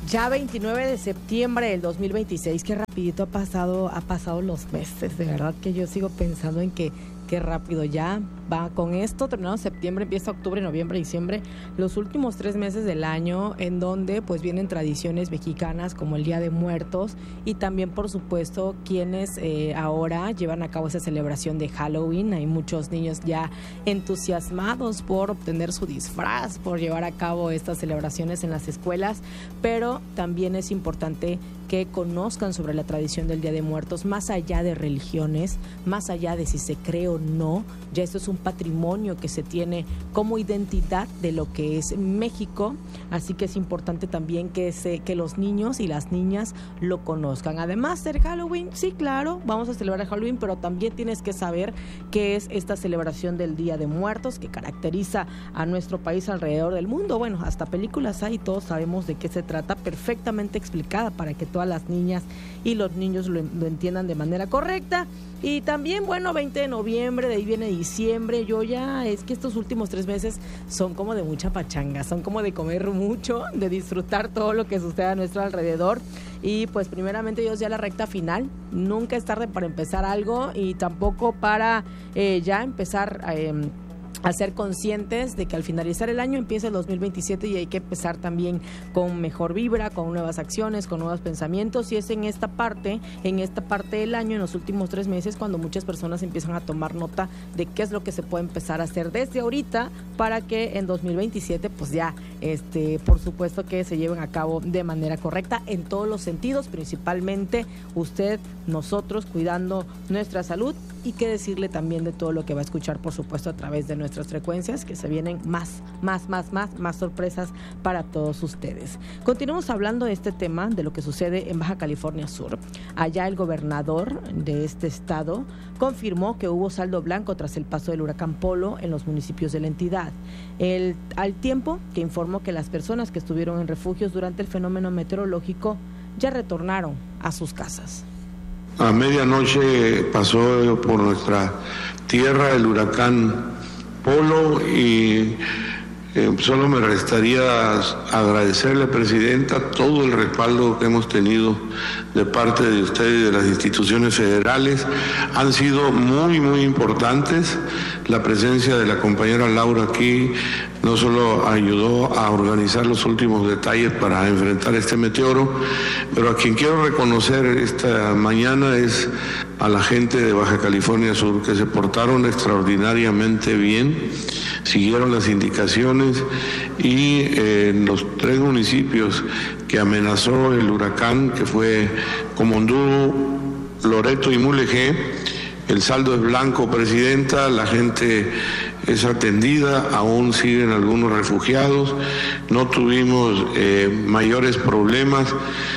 Ya 29 de septiembre del 2026, qué rapidito ha pasado los meses, de verdad que yo sigo pensando en que qué rápido ya va con esto, terminando septiembre, empieza octubre, noviembre, diciembre, los últimos 3 meses del año, en donde pues vienen tradiciones mexicanas como el Día de Muertos y también por supuesto quienes ahora llevan a cabo esa celebración de Halloween. Hay muchos niños ya entusiasmados por obtener su disfraz, por llevar a cabo estas celebraciones en las escuelas, pero también es importante que conozcan sobre la tradición del Día de Muertos, más allá de religiones, más allá de si se cree o no, ya esto es un patrimonio que se tiene como identidad de lo que es México, así que es importante también que los niños y las niñas lo conozcan. Además del Halloween, sí, claro, vamos a celebrar Halloween, pero también tienes que saber qué es esta celebración del Día de Muertos que caracteriza a nuestro país alrededor del mundo. Bueno, hasta películas hay, todos sabemos de qué se trata, perfectamente explicada para que todas las niñas y los niños lo entiendan de manera correcta. Y también, bueno, 20 de noviembre, de ahí viene diciembre. Es que estos últimos 3 meses son como de mucha pachanga, son como de comer mucho, de disfrutar todo lo que sucede a nuestro alrededor. Y pues primeramente Dios, ya la recta final, nunca es tarde para empezar algo y tampoco para ya empezar a ser conscientes de que al finalizar el año empieza el 2027 y hay que empezar también con mejor vibra, con nuevas acciones, con nuevos pensamientos, y es en esta parte del año, en los últimos 3 meses, cuando muchas personas empiezan a tomar nota de qué es lo que se puede empezar a hacer desde ahorita para que en 2027 pues ya por supuesto que se lleven a cabo de manera correcta en todos los sentidos, principalmente usted, nosotros, cuidando nuestra salud, y qué decirle también de todo lo que va a escuchar, por supuesto, a través de nuestras frecuencias, que se vienen más sorpresas para todos ustedes. Continuamos hablando de este tema, de lo que sucede en Baja California Sur. Allá el gobernador de este estado confirmó que hubo saldo blanco tras el paso del huracán Polo en los municipios de la entidad. Al tiempo que informó que las personas que estuvieron en refugios durante el fenómeno meteorológico ya retornaron a sus casas. A medianoche pasó por nuestra tierra el huracán Polo y solo me restaría agradecerle, Presidenta, todo el respaldo que hemos tenido de parte de usted y de las instituciones federales. Han sido muy importantes. La presencia de la compañera Laura aquí no solo ayudó a organizar los últimos detalles para enfrentar este meteoro, pero a quien quiero reconocer esta mañana es a la gente de Baja California Sur, que se portaron extraordinariamente bien, siguieron las indicaciones y en los 3 municipios que amenazó el huracán, que fue Comondú, Loreto y Mulegé, el saldo es blanco, Presidenta, la gente es atendida, aún siguen algunos refugiados, no tuvimos mayores problemas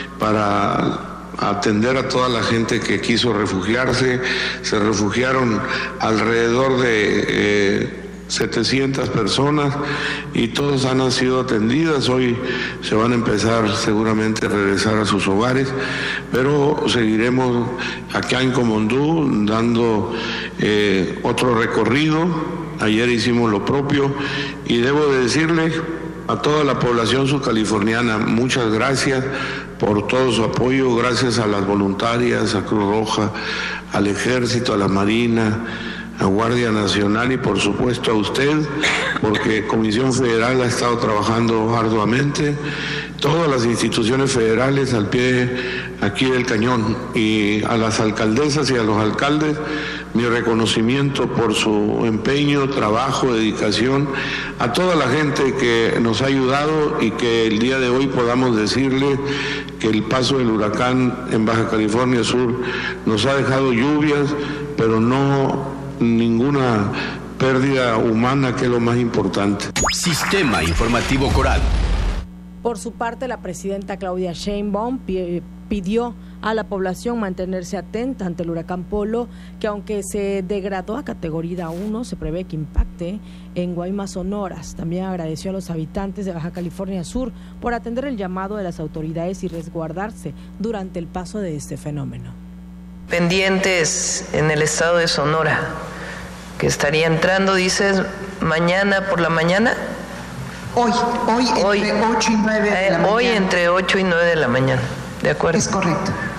para atender a toda la gente que quiso refugiarse. Se refugiaron alrededor de 700 personas y todas han sido atendidas. Hoy se van a empezar seguramente a regresar a sus hogares, pero seguiremos acá en Comondú dando otro recorrido. Ayer hicimos lo propio y debo de decirle a toda la población subcaliforniana, muchas gracias por todo su apoyo, gracias a las voluntarias, a Cruz Roja, al Ejército, a la Marina, a Guardia Nacional y por supuesto a usted, porque Comisión Federal ha estado trabajando arduamente, todas las instituciones federales al pie aquí del cañón, y a las alcaldesas y a los alcaldes mi reconocimiento por su empeño, trabajo, dedicación, a toda la gente que nos ha ayudado y que el día de hoy podamos decirle que el paso del huracán en Baja California Sur nos ha dejado lluvias, pero no ninguna pérdida humana, que es lo más importante. Sistema Informativo Coral. Por su parte, la presidenta Claudia Sheinbaum pidió a la población mantenerse atenta ante el huracán Polo, que aunque se degradó a categoría 1, se prevé que impacte en Guaymas, Sonora. También agradeció a los habitantes de Baja California Sur por atender el llamado de las autoridades y resguardarse durante el paso de este fenómeno. Pendientes en el estado de Sonora, que estaría entrando, dices, mañana por la mañana. Hoy entre 8 y 9 de la mañana. Hoy entre 8 y 9 de la mañana, ¿de acuerdo? Es correcto.